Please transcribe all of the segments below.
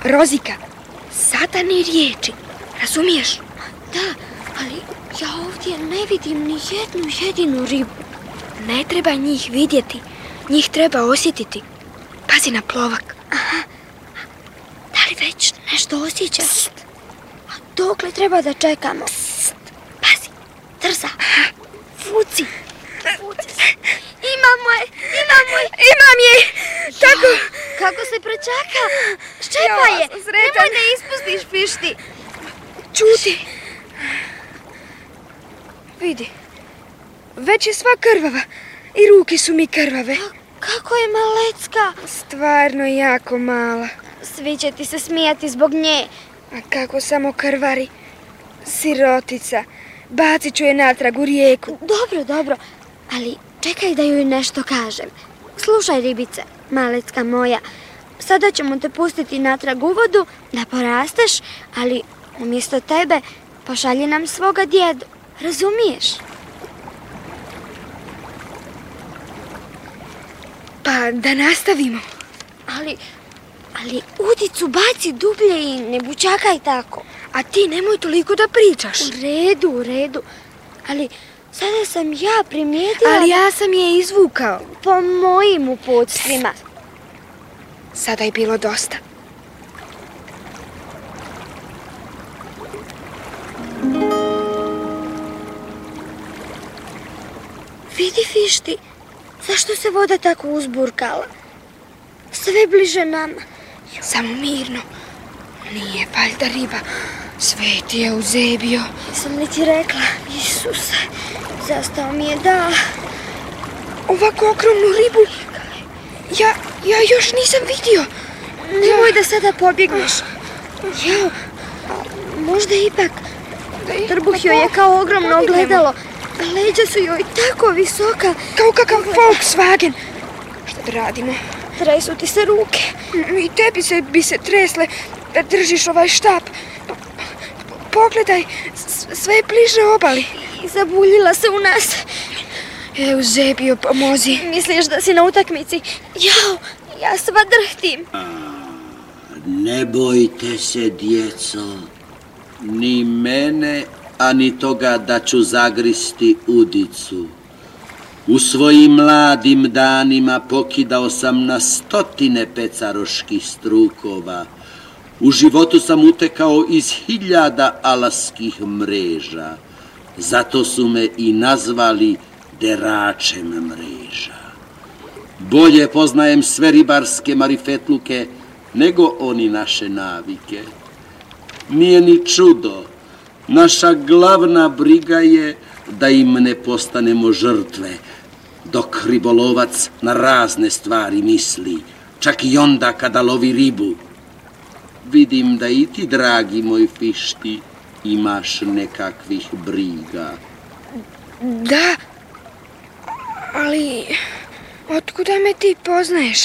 Rozika, sada ni riječi, razumiješ? Da, ali ja ovdje ne vidim ni jednu jedinu ribu. Ne treba njih vidjeti, njih treba osjetiti. Pazi na plovak. Aha, da li već nešto osjećaš? Psst. A dokle treba da čekamo? Psst. Pazi, trza. Fuci. Imamo je. Imam je. Tako. Kako se prečaka. Ščepa je. Nemoj da ispustiš, pišti. Čuti. Vidi. Već je sva krvava. I ruke su mi krvave. Kako je malecka. Stvarno jako mala. Svi će ti se smijati zbog nje. A kako samo krvari. Sirotica. Bacit ću je natrag u rijeku. Dobro. Ali čekaj da joj nešto kažem. Slušaj, ribice, malecka moja. Sada ćemo te pustiti natrag u vodu da porasteš, ali umjesto tebe pošalji nam svoga djedu. Razumiješ? Pa da nastavimo. Ali udicu baci dublje i ne bućakaj tako. A ti nemoj toliko da pričaš. U redu. Ali sada sam ja primijetila... Ali ja sam je izvukao. Po mojim uputstvima. Sada je bilo dosta. Vidi, Fišti, zašto se voda tako uzburkala? Sve bliže nama. Samo mirno. Nije valjda riba. Sveti je uzebio. Sam li ti rekla? Isuse, zastao mi je dah. Ovako ogromnu ribu ja još nisam vidio. Nemoj da sada pobjegneš. Jao, možda ipak. Trbuh joj je kao ogromno ogledalo. Leđa su joj tako visoka. Kao kakav Volkswagen. Šta da radimo? Tresu ti se ruke. I tebi bi se tresle da držiš ovaj štap. Pogledaj, sve je bliže obali. Zabuljila se u nas. Eusebio, pomozi. Misliš da si na utakmici? Jao, ja sva drhtim. Ne bojte se, djeco. Ni mene, a ni toga da ću zagristi udicu. U svojim mladim danima pokidao sam na stotine pecaroških strukova. U životu sam utekao iz 1000 alaskih mreža. Zato su me i nazvali deračem mreža. Bolje poznajem sve ribarske marifetluke nego oni naše navike. Nije ni čudo. Naša glavna briga je da im ne postanemo žrtve, dok ribolovac na razne stvari misli, čak i onda kada lovi ribu. Vidim da i ti, dragi moj Fišti, imaš nekakvih briga. Da, ali otkuda me ti poznaješ?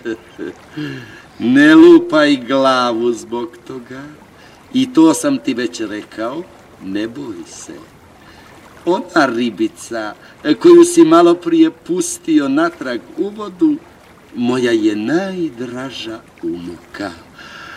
Ne lupaj glavu zbog toga. I to sam ti već rekao, ne boj se. Ona ribica koju si malo prije pustio natrag u vodu, moja je najdraža unuka.